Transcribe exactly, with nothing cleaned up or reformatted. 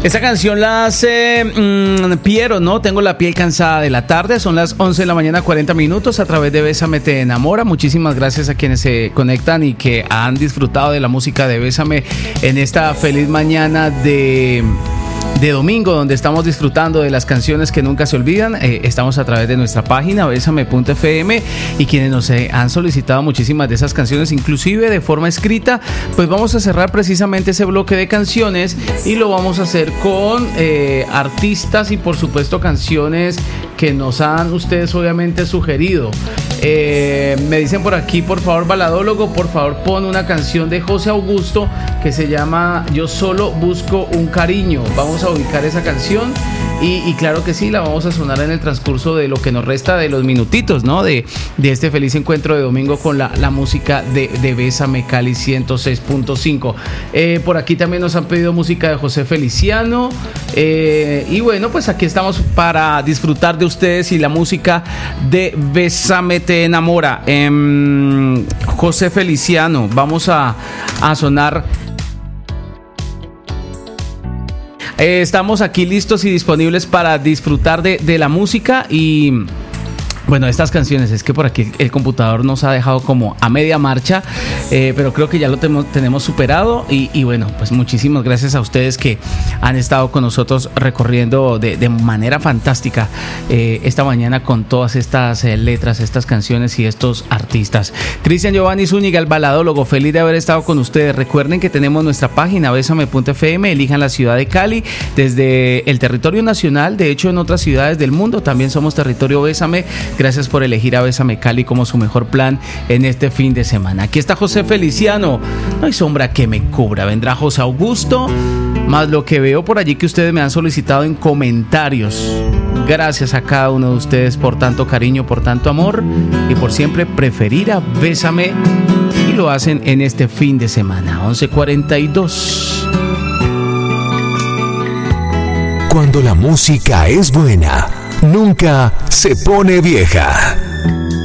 Esta canción la hace mmm, Piero, ¿no? Tengo la piel cansada de la tarde. Son las once de la mañana, cuarenta minutos, a través de Bésame Te Enamora. Muchísimas gracias a quienes se conectan y que han disfrutado de la música de Bésame en esta feliz mañana de... de domingo, donde estamos disfrutando de las canciones que nunca se olvidan. Eh, estamos a través de nuestra página besame punto f m, y quienes nos eh, han solicitado muchísimas de esas canciones, inclusive de forma escrita, pues vamos a cerrar precisamente ese bloque de canciones y lo vamos a hacer con eh, artistas y por supuesto canciones que nos han ustedes obviamente sugerido. Eh, me dicen por aquí, por favor, baladólogo, por favor pon una canción de José Augusto que se llama Yo Solo Busco un Cariño. Vamos a ubicar esa canción y, y claro que sí, la vamos a sonar en el transcurso de lo que nos resta de los minutitos, ¿no? De, de este feliz encuentro de domingo con la, la música de, de Bésame Cali ciento seis punto cinco. Eh, por aquí también nos han pedido música de José Feliciano. Eh, y bueno, pues aquí estamos para disfrutar de ustedes y la música de Bésame Te Enamora. Eh, José Feliciano, vamos a, a sonar. Eh, estamos aquí listos y disponibles para disfrutar de, de la música y... bueno, estas canciones, es que por aquí el computador nos ha dejado como a media marcha, eh, pero creo que ya lo tenemos, tenemos superado y, y bueno, pues muchísimas gracias a ustedes que han estado con nosotros recorriendo de, de manera fantástica eh, esta mañana con todas estas eh, letras, estas canciones y estos artistas. Cristian Giovanni Zúñiga, el baladólogo, feliz de haber estado con ustedes. Recuerden que tenemos nuestra página besame punto f m, elijan la ciudad de Cali desde el territorio nacional, de hecho en otras ciudades del mundo también somos territorio Bésame. Gracias por elegir a Bésame Cali como su mejor plan en este fin de semana. Aquí está José Feliciano. No hay sombra que me cubra. Vendrá José Augusto, más lo que veo por allí que ustedes me han solicitado en comentarios. Gracias a cada uno de ustedes por tanto cariño, por tanto amor y por siempre preferir a Bésame. Y lo hacen en este fin de semana. once cuarenta y dos. Cuando la música es buena, nunca se pone vieja.